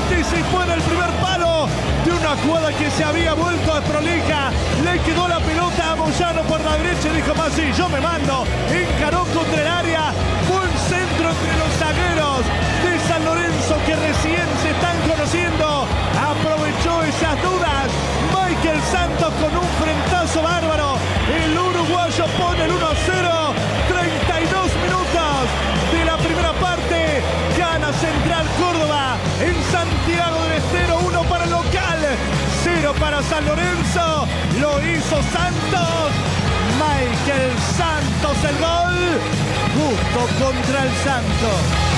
Anticipó en el primer palo de una jugada que se había vuelto a prolija. Le quedó la pelota a Moyano por la derecha y dijo: más sí, yo me mando. Encaró contra el área. Buen centro entre los zagueros de San Lorenzo que recién se están conociendo. Aprovechó esas dudas Michael Santos con un frentazo bárbaro. El uruguayo pone el 1-0. 32 minutos de la primera parte. Gana Central Córdoba en Santiago del Estero. 1 para el local, 0 para San Lorenzo. Lo hizo Santos. Michael Santos el gol. Justo contra el Santos.